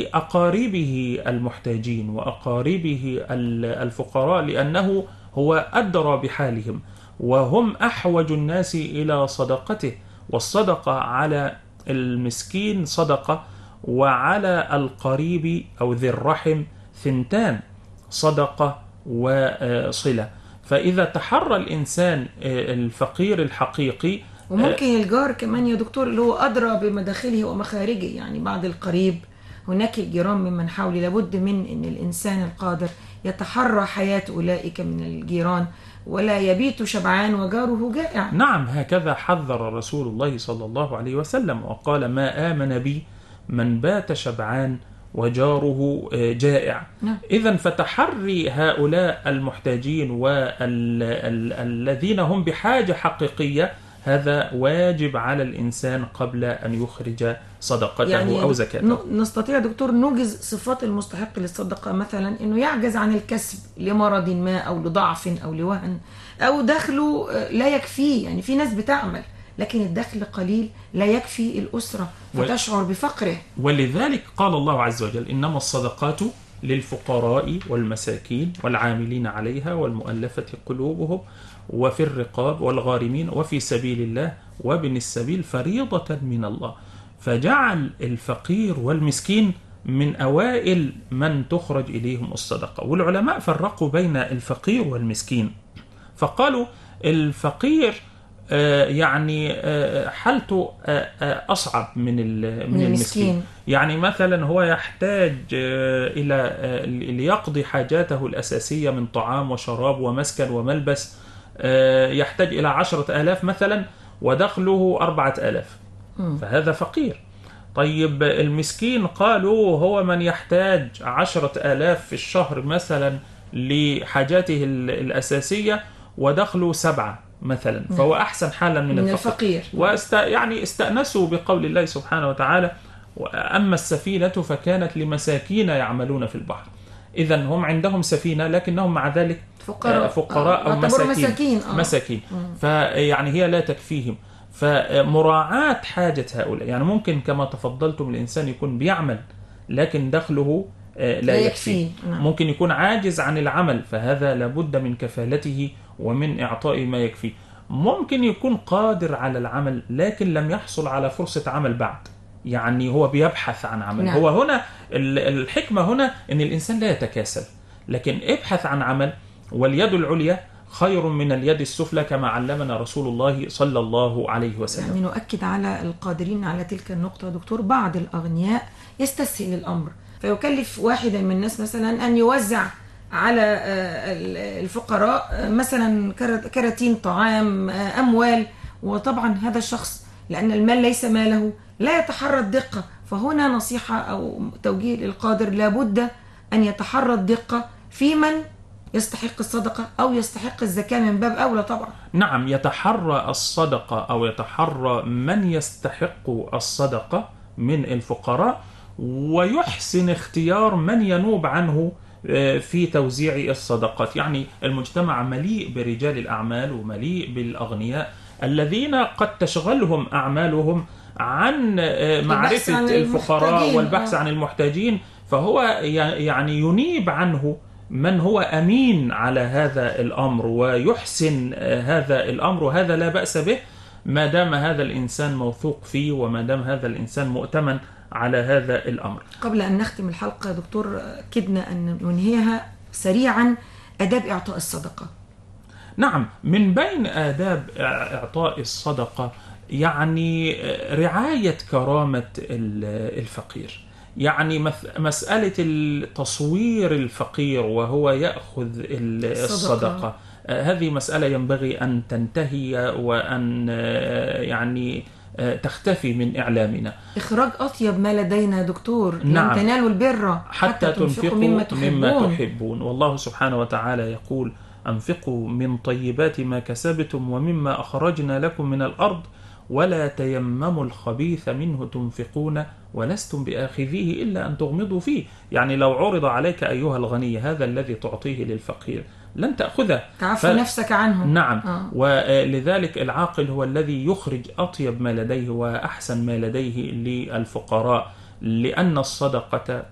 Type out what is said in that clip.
لأقاربه المحتاجين وأقاربه الفقراء، لأنه هو أدرى بحالهم وهم أحوج الناس إلى صدقته. والصدقة على المسكين صدقة، وعلى القريب أو ذي الرحم ثنتان، صدقة وصلة. فإذا تحرى الإنسان الفقير الحقيقي، وممكن الجار كمان يا دكتور اللي هو أدرى بمداخله ومخارجه، يعني بعد القريب هناك الجيران ممن حولي، لابد من أن الإنسان القادر يتحرى حياة أولئك من الجيران ولا يبيت شبعان وجاره جائع. نعم، هكذا حذر رسول الله صلى الله عليه وسلم وقال: ما آمن بي من بات شبعان وجاره جائع. إذن فتحري هؤلاء المحتاجين والذين هم بحاجة حقيقية هذا واجب على الإنسان قبل أن يخرج صدقته يعني أو زكاته. نستطيع دكتور نوجز صفات المستحق للصدقة، مثلا أنه يعجز عن الكسب لمرض ما أو لضعف أو لوهن أو دخله لا يكفيه. يعني في ناس بتعمل لكن الدخل قليل لا يكفي الأسرة فتشعر بفقره. ولذلك قال الله عز وجل: إنما الصدقات للفقراء والمساكين والعاملين عليها والمؤلفة قلوبهم وفي الرقاب والغارمين وفي سبيل الله وابن السبيل فريضة من الله. فجعل الفقير والمسكين من أوائل من تخرج إليهم الصدقة. والعلماء فرقوا بين الفقير والمسكين، فقالوا الفقير يعني حالته أصعب من المسكين. يعني مثلا هو يحتاج إلى ليقضي حاجاته الأساسية من طعام وشراب ومسكن وملبس، يحتاج إلى 10,000 مثلا ودخله 4,000، فهذا فقير. طيب المسكين قالوا هو من يحتاج 10,000 في الشهر مثلا لحاجاته الأساسية ودخله 7 مثلا، فهو أحسن حالا من الفقير. يعني استأنسوا بقول الله سبحانه وتعالى: أما السفينة فكانت لمساكين يعملون في البحر. إذن هم عندهم سفينة لكنهم مع ذلك فقراء أو مساكين. فيعني هي لا تكفيهم. فمراعاة حاجة هؤلاء، يعني ممكن كما تفضلتم الإنسان يكون بيعمل لكن دخله لا يكفي. ممكن يكون عاجز عن العمل، فهذا لابد من كفالته ومن إعطاء ما يكفي. ممكن يكون قادر على العمل لكن لم يحصل على فرصة عمل بعد، يعني هو بيبحث عن عمل. هو هنا الحكمة هنا أن الإنسان لا يتكاسل، لكن ابحث عن عمل، واليد العليا خير من اليد السفلى كما علمنا رسول الله صلى الله عليه وسلم. يعني نؤكد على القادرين على تلك النقطة دكتور. بعض الأغنياء يستسهل الأمر فيكلف واحدا من الناس مثلا أن يوزع على الفقراء مثلا كراتين طعام، أموال، وطبعا هذا الشخص لأن المال ليس ماله لا يتحرى الدقة. فهنا نصيحة أو توجيه للقادر، لابد أن يتحرى الدقة في من يستحق الصدقة أو يستحق الزكاة من باب أولى طبعا. نعم، يتحرى الصدقة أو يتحرى من يستحق الصدقة من الفقراء، ويحسن اختيار من ينوب عنه في توزيع الصدقات. يعني المجتمع مليء برجال الأعمال ومليء بالأغنياء الذين قد تشغلهم أعمالهم عن معرفة الفقراء والبحث عن المحتاجين، فهو يعني ينيب عنه من هو أمين على هذا الأمر ويحسن هذا الأمر، وهذا لا بأس به ما دام هذا الإنسان موثوق فيه وما دام هذا الإنسان مؤتمن على هذا الأمر. قبل أن نختم الحلقة دكتور، كدنا أن ننهيها سريعا، آداب إعطاء الصدقة. نعم، من بين آداب إعطاء الصدقة يعني رعاية كرامة الفقير. يعني مسألة تصوير الفقير وهو يأخذ الصدقة، هذه مسألة ينبغي أن تنتهي وأن يعني تختفي من إعلامنا. إخراج أطيب ما لدينا دكتور. نعم. تنالوا البر حتى تنفقوا مما تحبون. والله سبحانه وتعالى يقول: أنفقوا من طيبات ما كسبتم ومما أخرجنا لكم من الأرض ولا تيمموا الخبيث منه تنفقون ولستم بآخذيه إلا أن تغمضوا فيه. يعني لو عرض عليك أيها الغني هذا الذي تعطيه للفقير لن تأخذه، تعفو نفسك عنه. نعم. ولذلك العاقل هو الذي يخرج أطيب ما لديه وأحسن ما لديه للفقراء، لأن الصدقة